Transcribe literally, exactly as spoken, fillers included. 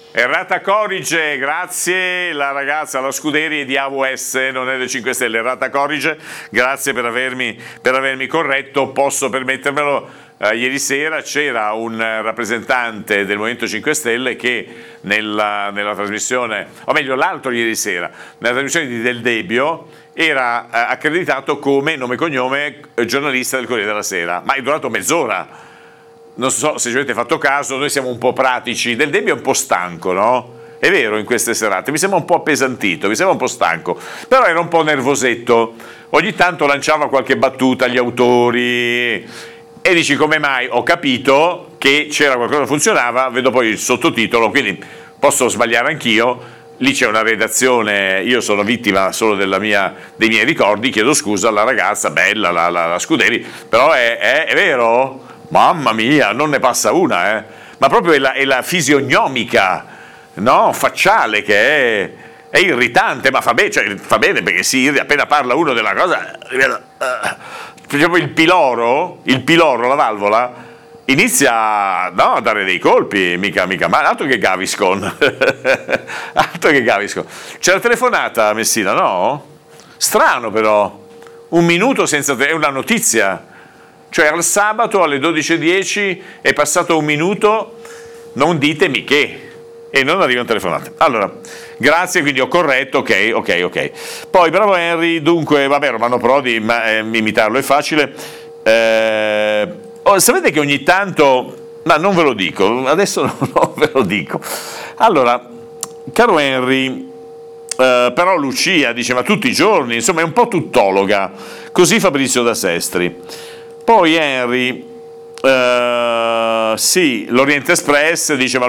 Errata Corrige, grazie, la ragazza, la Scuderi è di A V S, non è dei cinque Stelle. Errata Corrige, grazie per avermi, per avermi corretto, posso permettermelo. Uh, ieri sera c'era un rappresentante del Movimento cinque Stelle che nella, nella trasmissione, o meglio l'altro ieri sera, nella trasmissione di Del Debbio, era uh, accreditato come nome e cognome uh, giornalista del Corriere della Sera, ma è durato mezz'ora. Non so se ci avete fatto caso, noi siamo un po' pratici, Del Debbio è un po' stanco, no? È vero, in queste serate, mi sembra un po' appesantito, mi sembra un po' stanco, però era un po' nervosetto, ogni tanto lanciava qualche battuta agli autori e dici come mai, ho capito che c'era qualcosa che funzionava, vedo poi il sottotitolo, quindi posso sbagliare anch'io, lì c'è una redazione, io sono vittima solo della mia, dei miei ricordi, chiedo scusa alla ragazza, bella la, la, la Scuderi, però è, è, è vero? Mamma mia, non ne passa una, eh. Ma proprio è la, è la fisionomica, no? Facciale che è, è irritante, ma fa, be- cioè, fa bene perché si appena parla uno della cosa, uh, il piloro, il piloro, la valvola, inizia no, a dare dei colpi, mica, mica, ma altro che Gaviscon, altro che Gaviscon. C'è la telefonata a Messina, no? Strano però, un minuto senza, te- è una notizia. Cioè al sabato alle dodici e dieci è passato un minuto, non ditemi che, e non arrivano telefonate. Allora, grazie, quindi ho corretto, ok, ok, ok. Poi, bravo Henry, dunque, vabbè, Romano Prodi, ma eh, imitarlo è facile. Eh, oh, sapete che ogni tanto, ma non ve lo dico, adesso non, non ve lo dico. Allora, caro Henry, eh, però Lucia dice, ma tutti i giorni, insomma è un po' tuttologa, così Fabrizio da Sestri. Poi Henry, uh, sì, l'Oriente Express dice ma